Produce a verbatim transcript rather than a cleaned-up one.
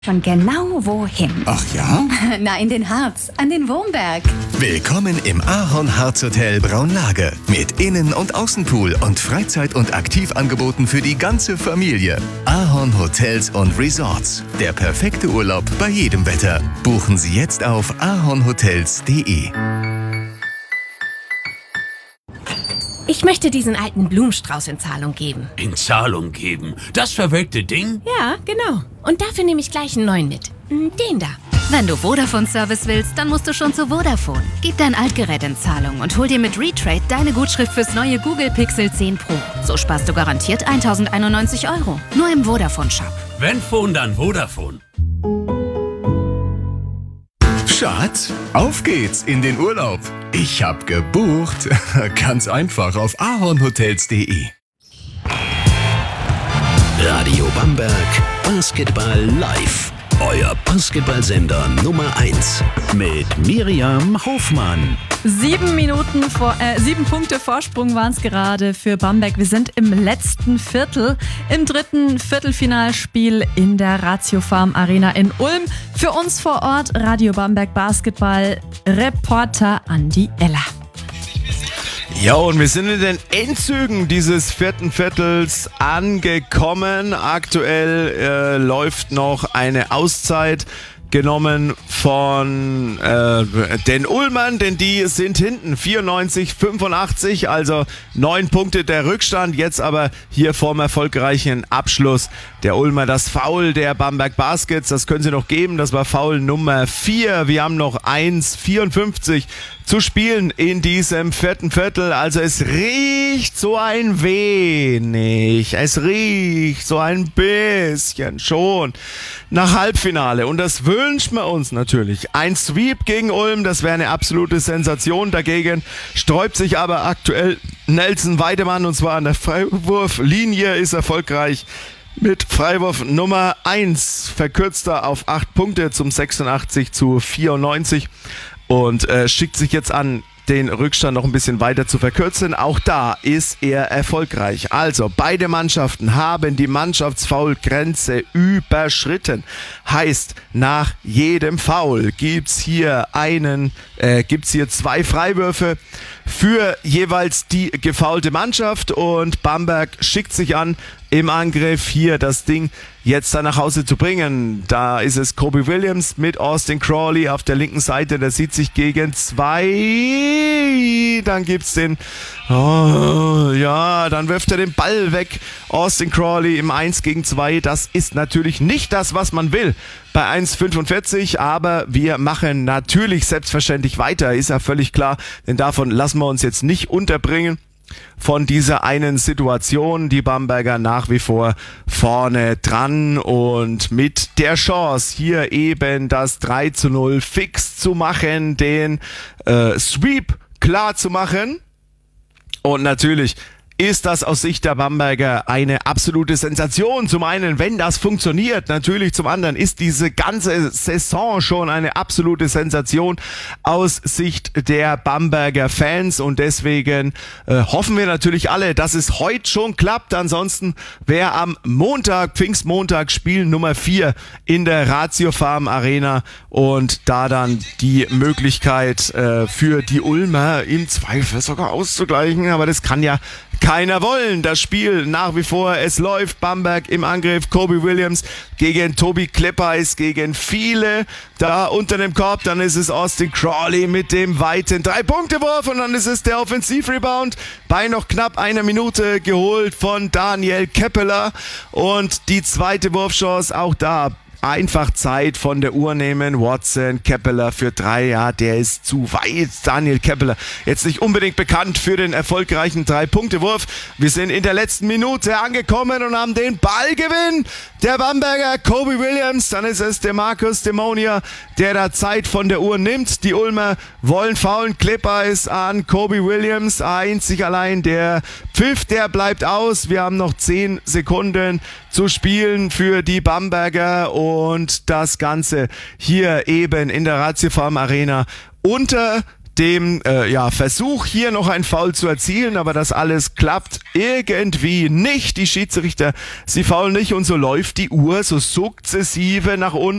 Schon genau wohin. Ach ja? Na, in den Harz, an den Wurmberg. Willkommen im Ahorn Harz Hotel Braunlage. Mit Innen- und Außenpool und Freizeit- und Aktivangeboten für die ganze Familie. Ahorn Hotels und Resorts. Der perfekte Urlaub bei jedem Wetter. Buchen Sie jetzt auf ahornhotels punkt de. Ich möchte diesen alten Blumenstrauß in Zahlung geben. In Zahlung geben? Das verwelkte Ding? Ja, genau. Und dafür nehme ich gleich einen neuen mit. Den da. Wenn du Vodafone-Service willst, dann musst du schon zu Vodafone. Gib dein Altgerät in Zahlung und hol dir mit Retrade deine Gutschrift fürs neue Google Pixel zehn Pro. So sparst du garantiert tausendeinundneunzig Euro. Nur im Vodafone-Shop. Wenn Phone, dann Vodafone. Schatz, auf geht's in den Urlaub. Ich hab gebucht. Ganz einfach auf ahornhotels punkt de. Radio Bamberg, Basketball live. Euer Basketballsender Nummer eins mit Miriam Hofmann. Sieben Minuten vor, äh, sieben Punkte Vorsprung waren es gerade für Bamberg. Wir sind im letzten Viertel, im dritten Viertelfinalspiel in der Ratio Farm Arena in Ulm. Für uns vor Ort Radio Bamberg Basketball Reporter Andi Eller. Ja, und wir sind in den Endzügen dieses vierten Viertels angekommen. Aktuell äh, läuft noch eine Auszeit genommen von äh, den Ulmern, denn die sind hinten vierundneunzig fünfundachtzig, also neun Punkte der Rückstand. Jetzt aber hier vorm erfolgreichen Abschluss der Ulmer das Foul der Bamberg Baskets, das können sie noch geben, das war Foul Nummer vier. Wir haben noch eins vierundfünfzig zu spielen in diesem vierten Viertel, also es riecht so ein wenig, es riecht so ein bisschen schon nach Halbfinale und das wünschen wir uns natürlich. Ein Sweep gegen Ulm, das wäre eine absolute Sensation. Dagegen sträubt sich aber aktuell Nelson Weidemann und zwar an der Freiwurflinie, ist erfolgreich mit Freiwurf Nummer eins, verkürzter auf acht Punkte zum sechsundachtzig zu vierundneunzig und äh, schickt sich jetzt an, den Rückstand noch ein bisschen weiter zu verkürzen. Auch da ist er erfolgreich. Also beide Mannschaften haben die Mannschaftsfoulgrenze überschritten. Heißt, nach jedem Foul gibt's hier einen, äh, gibt's hier zwei Freiwürfe für jeweils die gefoulte Mannschaft und Bamberg schickt sich an, im Angriff hier das Ding jetzt da nach Hause zu bringen. Da ist es Kobe Williams mit Austin Crawley auf der linken Seite. Der sieht sich gegen zwei. Dann gibt's den, oh, ja, dann wirft er den Ball weg. Austin Crawley im eins gegen zwei. Das ist natürlich nicht das, was man will bei eins fünfundvierzig, aber wir machen natürlich selbstverständlich weiter. Ist ja völlig klar, denn davon lassen wir uns jetzt nicht unterbringen. Von dieser einen Situation, die Bamberger nach wie vor vorne dran und mit der Chance, hier eben das drei zu null fix zu machen, den äh, Sweep klar zu machen. Und natürlich ist das aus Sicht der Bamberger eine absolute Sensation. Zum einen, wenn das funktioniert, natürlich zum anderen ist diese ganze Saison schon eine absolute Sensation aus Sicht der Bamberger Fans und deswegen äh, hoffen wir natürlich alle, dass es heute schon klappt. Ansonsten wäre am Montag, Pfingstmontag, Spiel Nummer vier in der Ratio Farm Arena und da dann die Möglichkeit äh, für die Ulmer im Zweifel sogar auszugleichen, aber das kann ja keiner wollen. Das Spiel nach wie vor, es läuft. Bamberg im Angriff, Kobe Williams gegen Tobi Kleppeis, gegen viele da unter dem Korb. Dann ist es Austin Crawley mit dem weiten Drei-Punkte-Wurf und dann ist es der Offensivrebound bei noch knapp einer Minute geholt von Daniel Keppeler und die zweite Wurfchance auch da. Einfach Zeit von der Uhr nehmen. Watson, Keppeler für drei. Ja, der ist zu weit. Daniel Keppeler, jetzt nicht unbedingt bekannt für den erfolgreichen Drei-Punkte-Wurf. Wir sind in der letzten Minute angekommen und haben den Ballgewinn der Bamberger Kobe Williams. Dann ist es der Markus Demonia, der da Zeit von der Uhr nimmt. Die Ulmer wollen faulen. Clipper ist an Kobe Williams. Einzig allein der Pfiff, der bleibt aus. Wir haben noch zehn Sekunden zu spielen für die Bamberger und das Ganze hier eben in der Ratio Farm Arena unter dem äh, ja, Versuch, hier noch ein Foul zu erzielen, aber das alles klappt irgendwie nicht. Die Schiedsrichter, sie faulen nicht und so läuft die Uhr so sukzessive nach unten.